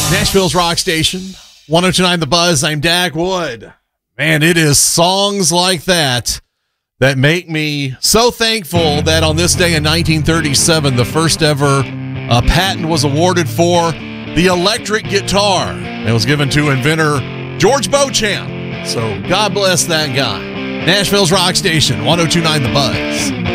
Nashville's Rock Station, 102.9 The Buzz. I'm Dak Wood. Man, it is songs like that that make me so thankful that on this day in 1937, the first ever patent was awarded for the electric guitar. It was given to inventor George Beauchamp. So God bless that guy. Nashville's Rock Station, 102.9 The Buzz.